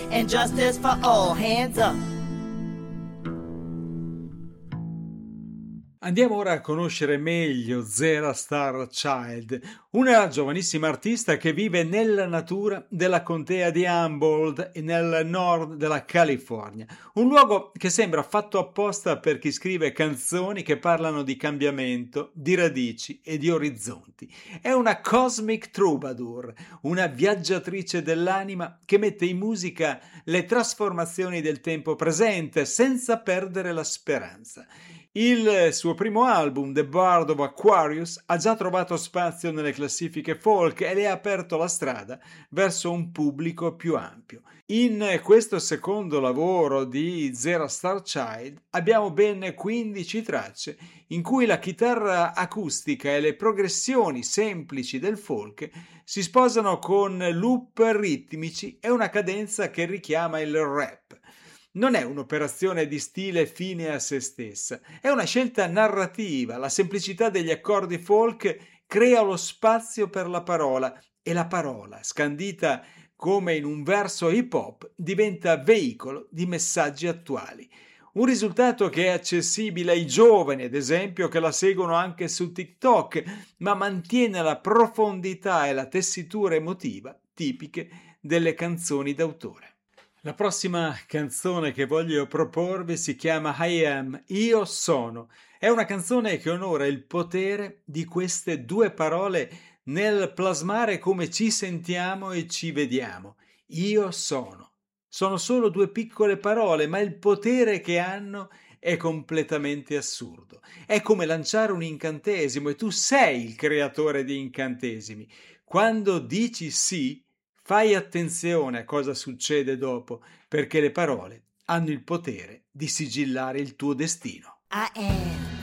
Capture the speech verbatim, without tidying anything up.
and justice for all. Hands up. Andiamo ora a conoscere meglio Zera Starchild, una giovanissima artista che vive nella natura della contea di Humboldt e nel nord della California, un luogo che sembra fatto apposta per chi scrive canzoni che parlano di cambiamento, di radici e di orizzonti. È una cosmic troubadour, una viaggiatrice dell'anima che mette in musica le trasformazioni del tempo presente senza perdere la speranza. Il suo primo album, The Bard of Aquarius, ha già trovato spazio nelle classifiche folk e le ha aperto la strada verso un pubblico più ampio. In questo secondo lavoro di Zera Starchild abbiamo ben quindici tracce in cui la chitarra acustica e le progressioni semplici del folk si sposano con loop ritmici e una cadenza che richiama il rap. Non è un'operazione di stile fine a se stessa, è una scelta narrativa. La semplicità degli accordi folk crea lo spazio per la parola e la parola, scandita come in un verso hip hop, diventa veicolo di messaggi attuali. Un risultato che è accessibile ai giovani, ad esempio, che la seguono anche su TikTok, ma mantiene la profondità e la tessitura emotiva tipiche delle canzoni d'autore. La prossima canzone che voglio proporvi si chiama I Am, Io Sono. È una canzone che onora il potere di queste due parole nel plasmare come ci sentiamo e ci vediamo. Io sono. Sono solo due piccole parole, ma il potere che hanno è completamente assurdo. È come lanciare un incantesimo e tu sei il creatore di incantesimi. Quando dici sì, fai attenzione a cosa succede dopo, perché le parole hanno il potere di sigillare il tuo destino. I am.